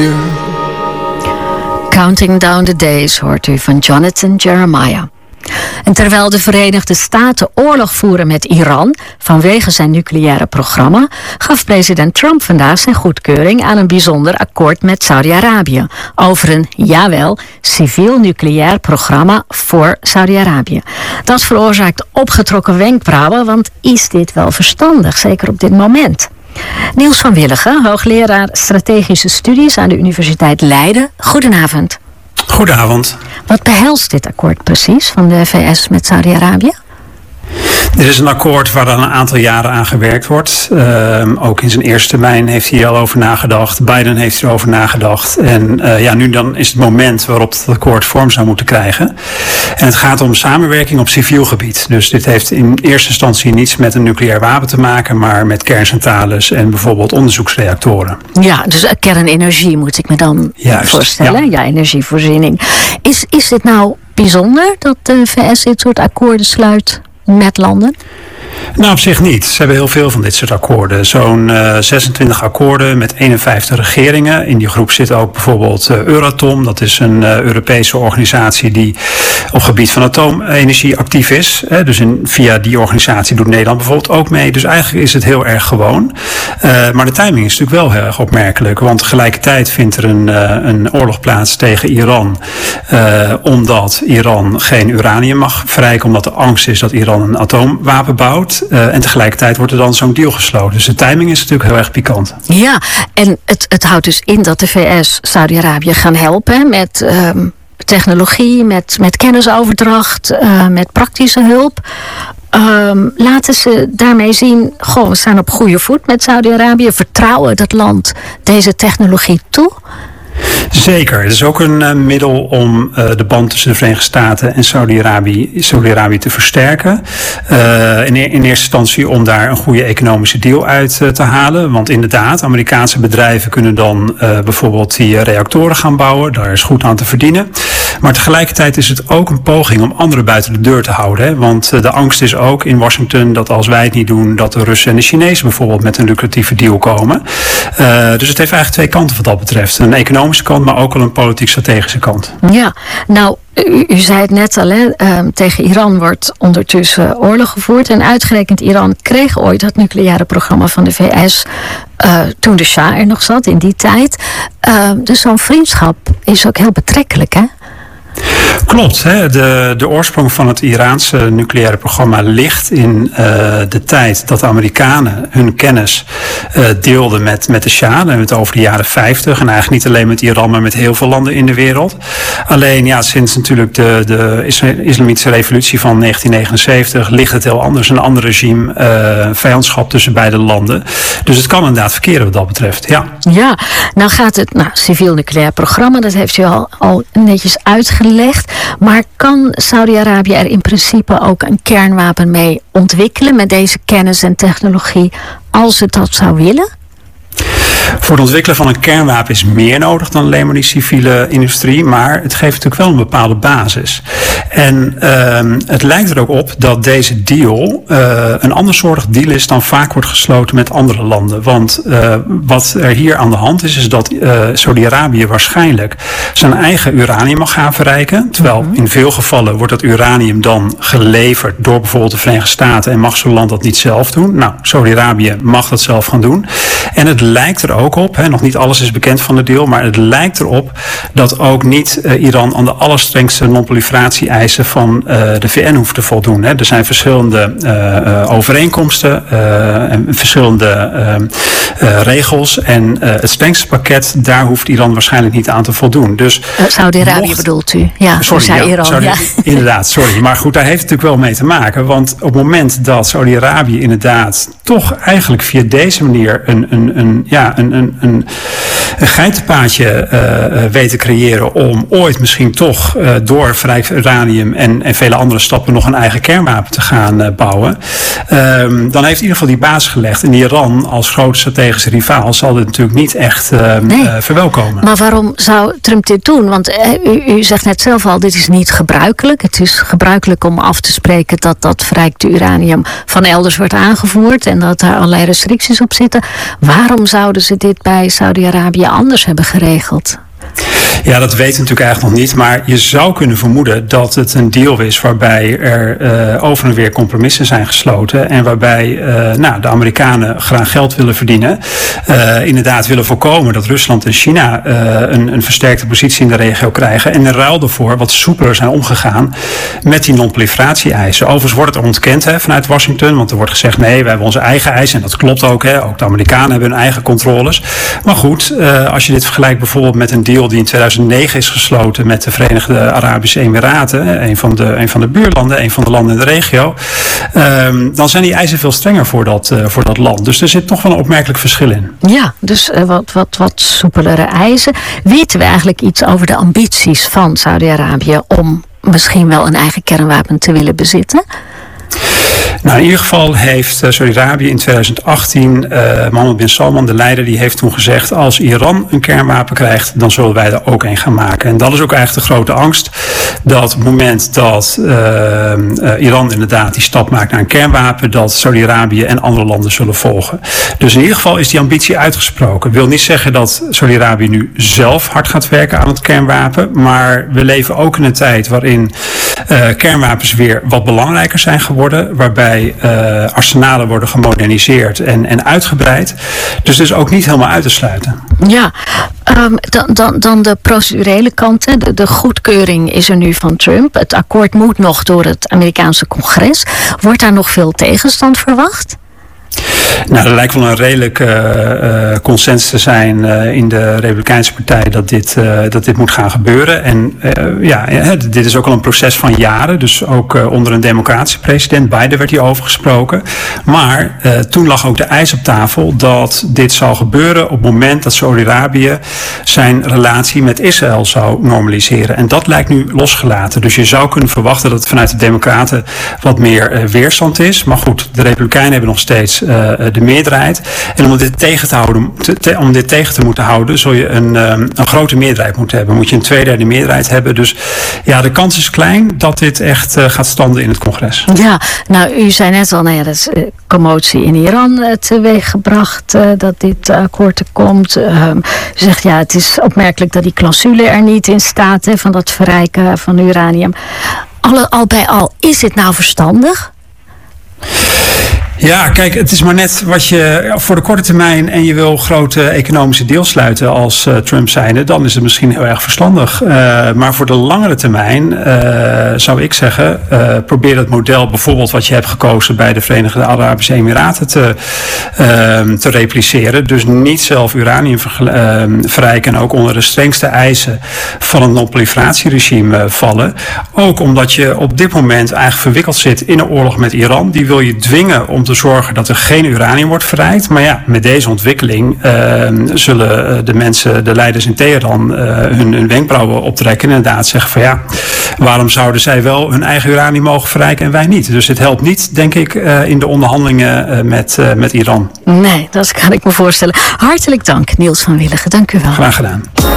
Counting Down the Days hoort u van Jonathan Jeremiah. En terwijl de Verenigde Staten oorlog voeren met Iran vanwege zijn nucleaire programma, gaf president Trump vandaag zijn goedkeuring aan een bijzonder akkoord met Saudi-Arabië over een, jawel, civiel nucleair programma voor Saudi-Arabië. Dat veroorzaakt opgetrokken wenkbrauwen, want is dit wel verstandig, zeker op dit moment? Niels van Willigen, hoogleraar strategische studies aan de Universiteit Leiden. Goedenavond. Goedenavond. Wat behelst dit akkoord precies van de VS met Saudi-Arabië? Dit is een akkoord waar dan een aantal jaren aan gewerkt wordt. Ook in zijn eerste termijn heeft hij al over nagedacht. Biden heeft erover nagedacht. En nu dan is het moment waarop het akkoord vorm zou moeten krijgen. En het gaat om samenwerking op civiel gebied. Dus dit heeft in eerste instantie niets met een nucleair wapen te maken, maar met kerncentrales en bijvoorbeeld onderzoeksreactoren. Ja, dus kernenergie moet ik me dan voorstellen. Ja, energievoorziening. Is dit nou bijzonder dat de VS dit soort akkoorden sluit met landen? Nou, op zich niet. Ze hebben heel veel van dit soort akkoorden. Zo'n 26 akkoorden met 51 regeringen. In die groep zit ook bijvoorbeeld Euratom. Dat is een Europese organisatie die op gebied van atoomenergie actief is. Dus via die organisatie doet Nederland bijvoorbeeld ook mee. Dus eigenlijk is het heel erg gewoon. Maar de timing is natuurlijk wel heel erg opmerkelijk. Want tegelijkertijd vindt er een oorlog plaats tegen Iran. Omdat Iran geen uranium mag verrijken. Omdat de angst is dat Iran een atoomwapen bouwt. En tegelijkertijd wordt er dan zo'n deal gesloten. Dus de timing is natuurlijk heel erg pikant. Ja, en het houdt dus in dat de VS Saudi-Arabië gaan helpen met technologie, met kennisoverdracht, met praktische hulp. Laten ze daarmee zien, we staan op goede voet met Saudi-Arabië. Vertrouwen dat land deze technologie toe? Zeker. Het is ook een middel om de band tussen de Verenigde Staten en Saudi-Arabië te versterken. In eerste instantie om daar een goede economische deal uit te halen. Want inderdaad, Amerikaanse bedrijven kunnen dan bijvoorbeeld die reactoren gaan bouwen. Daar is goed aan te verdienen. Maar tegelijkertijd is het ook een poging om anderen buiten de deur te houden. Hè? Want de angst is ook in Washington dat als wij het niet doen, dat de Russen en de Chinezen bijvoorbeeld met een lucratieve deal komen. Dus het heeft eigenlijk twee kanten wat dat betreft. Een economische kant, maar ook wel een politiek-strategische kant. Ja, nou, u zei het net al, hè? Tegen Iran wordt ondertussen oorlog gevoerd. En uitgerekend Iran kreeg ooit het nucleaire programma van de VS toen de Shah er nog zat in die tijd. Dus zo'n vriendschap is ook heel betrekkelijk, hè? Klopt. Hè? De oorsprong van het Iraanse nucleaire programma ligt in de tijd dat de Amerikanen hun kennis deelden met de Shah. Dan hebben we het over de jaren 50. En eigenlijk niet alleen met Iran, maar met heel veel landen in de wereld. Alleen sinds natuurlijk de islamitische revolutie van 1979 ligt het heel anders. Een ander regime, vijandschap tussen beide landen. Dus het kan inderdaad verkeren wat dat betreft. Ja, nou gaat het civiel nucleair programma, dat heeft u al netjes uitgelegd. Maar kan Saudi-Arabië er in principe ook een kernwapen mee ontwikkelen met deze kennis en technologie als het dat zou willen? Voor het ontwikkelen van een kernwapen is meer nodig dan alleen maar die civiele industrie. Maar het geeft natuurlijk wel een bepaalde basis. En het lijkt er ook op dat deze deal een ander soort deal is dan vaak wordt gesloten met andere landen. Want wat er hier aan de hand is dat Saudi-Arabië waarschijnlijk zijn eigen uranium mag gaan verrijken. Terwijl in veel gevallen wordt dat uranium dan geleverd door bijvoorbeeld de Verenigde Staten en mag zo'n land dat niet zelf doen. Nou, Saudi-Arabië mag dat zelf gaan doen. En het lijkt er ook op, nog niet alles is bekend van de deal, maar het lijkt erop dat ook niet Iran aan de allerstrengste non-proliferatie-eisen van de VN hoeft te voldoen. Er zijn verschillende overeenkomsten en verschillende regels en het strengste pakket, daar hoeft Iran waarschijnlijk niet aan te voldoen. Dus Saudi-Arabië bedoelt u? Ja, sorry, Iran. Inderdaad, sorry. Maar goed, daar heeft het natuurlijk wel mee te maken, want op het moment dat Saudi-Arabië inderdaad toch eigenlijk via deze manier een geitenpaadje weet te creëren om ooit misschien toch door verrijkt uranium en vele andere stappen nog een eigen kernwapen te gaan bouwen. Dan heeft in ieder geval die basis gelegd. En Iran als grote strategische rivaal zal dit natuurlijk niet echt verwelkomen. Maar waarom zou Trump dit doen? Want u zegt net zelf al, dit is niet gebruikelijk. Het is gebruikelijk om af te spreken dat verrijkte uranium van elders wordt aangevoerd en dat daar allerlei restricties op zitten. Waarom zouden ze ze dit bij Saudi-Arabië anders hebben geregeld? Ja, dat weten we natuurlijk eigenlijk nog niet. Maar je zou kunnen vermoeden dat het een deal is waarbij er over en weer compromissen zijn gesloten. En waarbij de Amerikanen graag geld willen verdienen. Inderdaad willen voorkomen dat Rusland en China een versterkte positie in de regio krijgen. En in ruil daarvoor wat soepeler zijn omgegaan met die non-proliferatie-eisen. Overigens wordt het ontkend vanuit Washington. Want er wordt gezegd, nee, we hebben onze eigen eisen. En dat klopt ook. Ook de Amerikanen hebben hun eigen controles. Maar goed, als je dit vergelijkt bijvoorbeeld met een deal die in 2009 is gesloten met de Verenigde Arabische Emiraten, een van de buurlanden, een van de landen in de regio, dan zijn die eisen veel strenger voor dat land. Dus er zit toch wel een opmerkelijk verschil in. Ja, dus wat soepelere eisen. Weten we eigenlijk iets over de ambities van Saudi-Arabië om misschien wel een eigen kernwapen te willen bezitten? Nou, in ieder geval heeft Saudi-Arabië in 2018, Mohammed bin Salman, de leider, die heeft toen gezegd, als Iran een kernwapen krijgt, dan zullen wij er ook een gaan maken. En dat is ook eigenlijk de grote angst, dat op het moment dat Iran inderdaad die stap maakt naar een kernwapen, dat Saudi-Arabië en andere landen zullen volgen. Dus in ieder geval is die ambitie uitgesproken. Ik wil niet zeggen dat Saudi-Arabië nu zelf hard gaat werken aan het kernwapen, maar we leven ook in een tijd waarin kernwapens weer wat belangrijker zijn geworden, waarbij arsenalen worden gemoderniseerd en uitgebreid. Dus dat is ook niet helemaal uit te sluiten. Ja, dan de procedurele kant. Hè. De goedkeuring is er nu van Trump. Het akkoord moet nog door het Amerikaanse congres. Wordt daar nog veel tegenstand verwacht? Nou, er lijkt wel een redelijk consensus te zijn in de Republikeinse partij dat dit moet gaan gebeuren. En dit is ook al een proces van jaren. Dus ook onder een democratische president, Biden, werd hierover gesproken. Maar toen lag ook de eis op tafel dat dit zou gebeuren op het moment dat Saudi-Arabië zijn relatie met Israël zou normaliseren. En dat lijkt nu losgelaten. Dus je zou kunnen verwachten dat het vanuit de democraten wat meer weerstand is. Maar goed, de Republikeinen hebben nog steeds de meerderheid. En om dit tegen te houden, om dit tegen te moeten houden, zul je een grote meerderheid moeten hebben. Moet je een 2/3 meerderheid hebben. Dus ja, de kans is klein dat dit echt gaat standen in het congres. Ja, nou, u zei net al, dat is commotie in Iran teweeggebracht dat dit akkoord er komt. U zegt, het is opmerkelijk dat die clausule er niet in staat, van dat verrijken van uranium. Al bij al, is dit nou verstandig? Ja, kijk, het is maar net wat je voor de korte termijn en je wil grote economische deals sluiten als Trump zijnde, dan is het misschien heel erg verstandig. Maar voor de langere termijn zou ik zeggen, probeer het model bijvoorbeeld wat je hebt gekozen bij de Verenigde Arabische Emiraten te repliceren. Dus niet zelf uranium verrijken en ook onder de strengste eisen van een non-proliferatieregime vallen. Ook omdat je op dit moment eigenlijk verwikkeld zit in een oorlog met Iran. Die wil je dwingen om te zorgen dat er geen uranium wordt verrijkt. Maar ja, met deze ontwikkeling zullen de leiders in Teheran hun wenkbrauwen optrekken en inderdaad zeggen van waarom zouden zij wel hun eigen uranium mogen verrijken en wij niet? Dus het helpt niet, denk ik, in de onderhandelingen met Iran. Nee, dat kan ik me voorstellen. Hartelijk dank, Niels van Willigen. Dank u wel. Graag gedaan.